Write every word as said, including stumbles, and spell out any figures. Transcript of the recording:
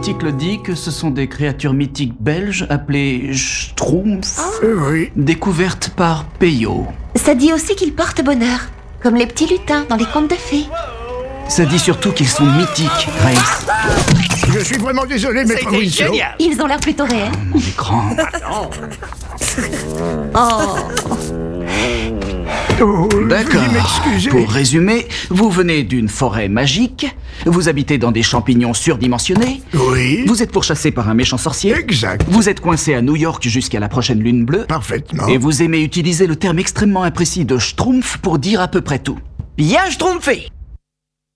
l'article dit que ce sont des créatures mythiques belges appelées Schtroumpfs, Euh, oui. découvertes par Peyo. Ça dit aussi qu'ils portent bonheur, comme les petits lutins dans les contes de fées. Ça dit surtout qu'ils sont mythiques, Grace. Je suis vraiment désolé, maître C'était Winslow. génial. Ils ont l'air plutôt réels. Mon écran. Oh, Oh, D'accord. veuillez m'excuser. Pour résumer, vous venez d'une forêt magique, vous habitez dans des champignons surdimensionnés, Oui. vous êtes pourchassé par un méchant sorcier, Exact. vous êtes coincé à New York jusqu'à la prochaine lune bleue, Parfaitement. et vous aimez utiliser le terme extrêmement imprécis de Schtroumpf pour dire à peu près tout. Bien Schtroumpfé!